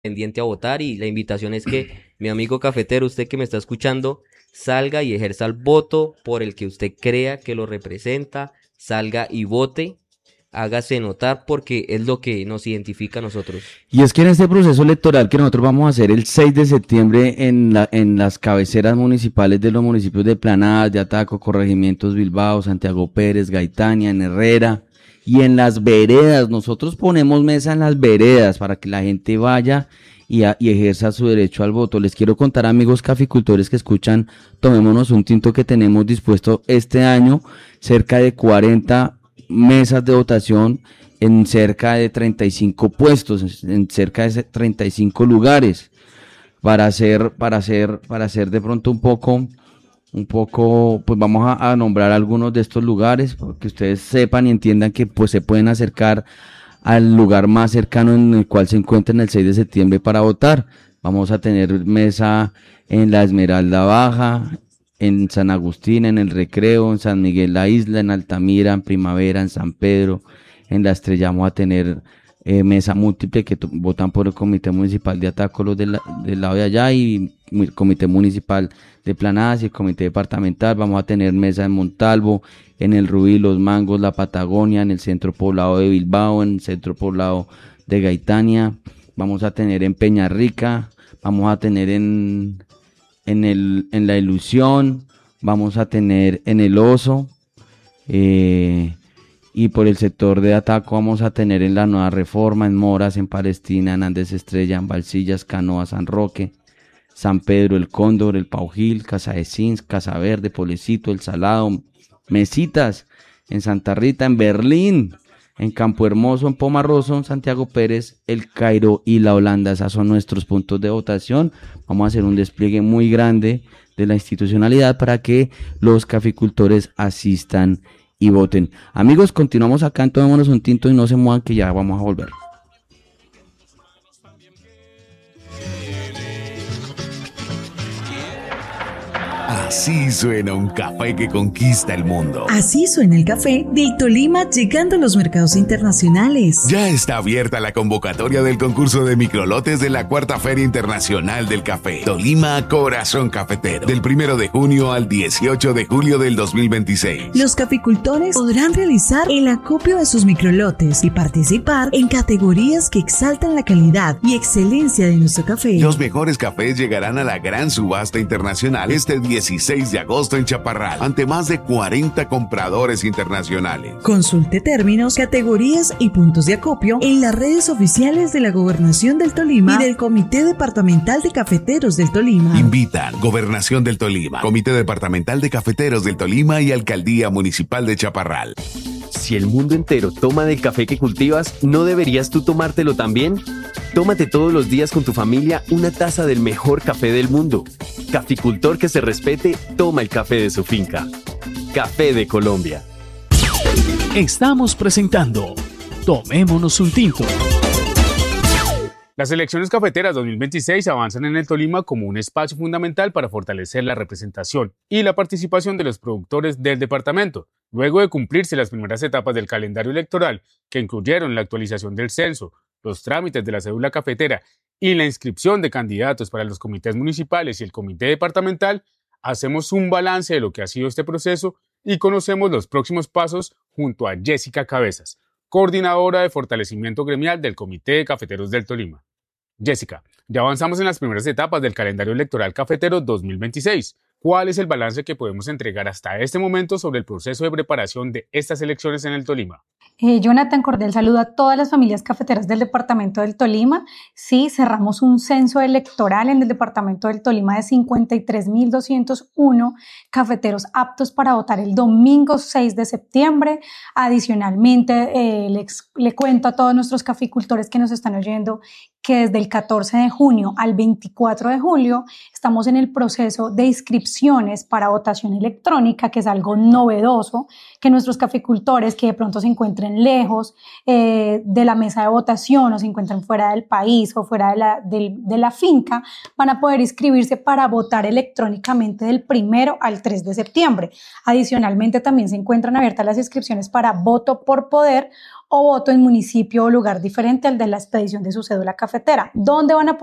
pendiente a votar y la invitación es que mi amigo cafetero, usted que me está escuchando, salga y ejerza el voto por el que usted crea que lo representa, salga y vote, hágase notar porque es lo que nos identifica a nosotros. Y es que en este proceso electoral que nosotros vamos a hacer el 6 de septiembre en las cabeceras municipales de los municipios de Planadas, de Ataco, Corregimientos Bilbao, Santiago Pérez, Gaitania, en Herrera y en las veredas, nosotros ponemos mesa en las veredas para que la gente vaya y ejerza su derecho al voto. Les quiero contar, amigos caficultores que escuchan, tomémonos un tinto, que tenemos dispuesto este año cerca de 40 mesas de votación en cerca de 35 puestos, en cerca de 35 lugares, para hacer de pronto un poco, pues vamos a nombrar algunos de estos lugares, para que ustedes sepan y entiendan que pues se pueden acercar al lugar más cercano en el cual se encuentren el 6 de septiembre para votar. Vamos a tener mesa en la Esmeralda Baja, en San Agustín, en el Recreo, en San Miguel la Isla, en Altamira, en Primavera, en San Pedro, en La Estrella. Vamos a tener mesa múltiple que votan por el Comité Municipal de Ataco, los del lado de allá, y el Comité Municipal de Planadas y el Comité Departamental. Vamos a tener mesa en Montalvo, en el Rubí, Los Mangos, la Patagonia, en el Centro Poblado de Bilbao, en el Centro Poblado de Gaitania. Vamos a tener en Peñarrica, vamos a tener en la Ilusión, vamos a tener en el Oso, y por el sector de Ataco vamos a tener en la Nueva Reforma, en Moras, en Palestina, en Andes Estrella, en Balsillas, Canoa, San Roque, San Pedro, el Cóndor, el Paujil, Casa de Sins, Casa Verde, Polecito, el Salado, Mesitas, en Santa Rita, en Berlín, en Campo Hermoso, en Pomarroso, en Santiago Pérez, el Cairo y la Holanda. Esos son nuestros puntos de votación. Vamos a hacer un despliegue muy grande de la institucionalidad para que los caficultores asistan y voten. Amigos, continuamos acá, tomémonos un tinto y no se muevan, que ya vamos a volver. Así suena un café que conquista el mundo. Así suena el café del Tolima llegando a los mercados internacionales. Ya está abierta la convocatoria del concurso de microlotes de la Cuarta Feria Internacional del Café. Tolima Corazón Cafetero. Del 1 de junio al 18 de julio del 2026. Los caficultores podrán realizar el acopio de sus microlotes y participar en categorías que exaltan la calidad y excelencia de nuestro café. Los mejores cafés llegarán a la gran subasta internacional este 16 de agosto en Chaparral, ante más de 40 compradores internacionales. Consulte términos, categorías y puntos de acopio en las redes oficiales de la Gobernación del Tolima y del Comité Departamental de Cafeteros del Tolima. Invitan Gobernación del Tolima, Comité Departamental de Cafeteros del Tolima y Alcaldía Municipal de Chaparral. Si el mundo entero toma del café que cultivas, ¿no deberías tú tomártelo también? Tómate todos los días con tu familia una taza del mejor café del mundo. Caficultor que se respete, toma el café de su finca. Café de Colombia. Estamos presentando Tomémonos un tinto. Las elecciones cafeteras 2026 avanzan en el Tolima como un espacio fundamental para fortalecer la representación y la participación de los productores del departamento. Luego de cumplirse las primeras etapas del calendario electoral, que incluyeron la actualización del censo, los trámites de la cédula cafetera y la inscripción de candidatos para los comités municipales y el comité departamental, hacemos un balance de lo que ha sido este proceso y conocemos los próximos pasos junto a Jessica Cabezas, coordinadora de fortalecimiento gremial del Comité de Cafeteros del Tolima. Jessica, ya avanzamos en las primeras etapas del calendario electoral cafetero 2026. ¿Cuál es el balance que podemos entregar hasta este momento sobre el proceso de preparación de estas elecciones en el Tolima? Jonathan, cordial saludo a todas las familias cafeteras del departamento del Tolima. Sí, cerramos un censo electoral en el departamento del Tolima de 53.201 cafeteros aptos para votar el domingo 6 de septiembre. Adicionalmente, le cuento a todos nuestros caficultores que nos están oyendo que desde el 14 de junio al 24 de julio estamos en el proceso de inscripciones para votación electrónica, que es algo novedoso, que nuestros caficultores que de pronto se encuentren lejos de la mesa de votación o se encuentren fuera del país o fuera de la finca, van a poder inscribirse para votar electrónicamente del 1 al 3 de septiembre. Adicionalmente, también se encuentran abiertas las inscripciones para voto por poder o voto en municipio o lugar diferente al de la expedición de su cédula cafetera, donde van a